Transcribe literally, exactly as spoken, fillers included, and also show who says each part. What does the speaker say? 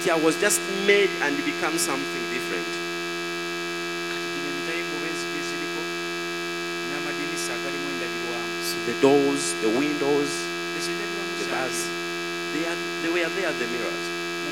Speaker 1: interior was just made and become something different. So the doors, the windows, the bars, they, are, they were there, the mirrors.